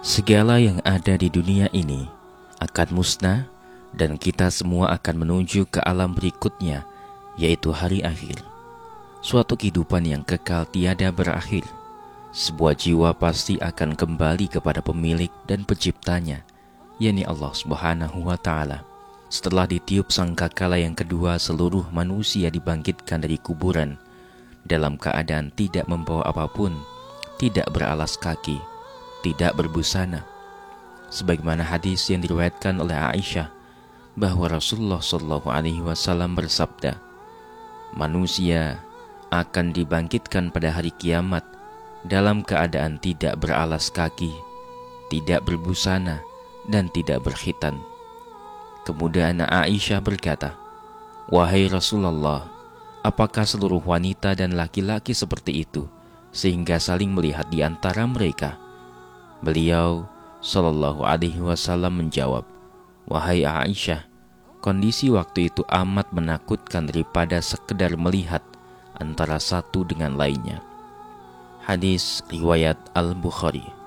Segala yang ada di dunia ini akan musnah dan kita semua akan menuju ke alam berikutnya, yaitu hari akhir. Suatu kehidupan yang kekal tiada berakhir. Sebuah jiwa pasti akan kembali kepada pemilik dan penciptanya, yakni Allah Subhanahu wa Ta'ala. Setelah ditiup sangkakala yang kedua, seluruh manusia dibangkitkan dari kuburan dalam keadaan tidak membawa apapun, tidak beralas kaki, tidak berbusana. Sebagaimana hadis yang diriwayatkan oleh Aisyah bahwa Rasulullah SAW bersabda, manusia akan dibangkitkan pada hari kiamat dalam keadaan tidak beralas kaki, tidak berbusana, dan tidak berkhitan. Kemudian Aisyah berkata, wahai Rasulullah, apakah seluruh wanita dan laki-laki seperti itu sehingga saling melihat di antara mereka? Beliau Shallallahu Alaihi Wasallam menjawab, wahai Aisyah, kondisi waktu itu amat menakutkan daripada sekedar melihat antara satu dengan lainnya. Hadis riwayat Al-Bukhari.